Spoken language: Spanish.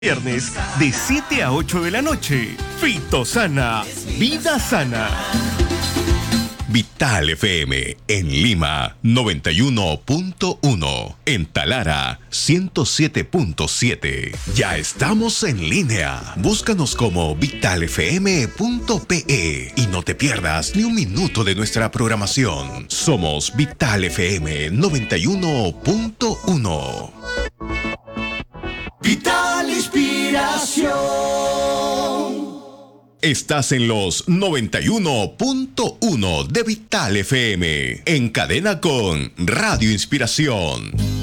Viernes de 7 a 8 de la noche. Fitosana, vida sana. Vital FM en Lima 91.1, en Talara 107.7. Ya estamos en línea. Búscanos como vitalfm.pe y no te pierdas ni un minuto de nuestra programación. Somos Vital FM 91.1. Vital Inspiración. Estás en los 91.1 de Vital FM, en cadena con Radio Inspiración.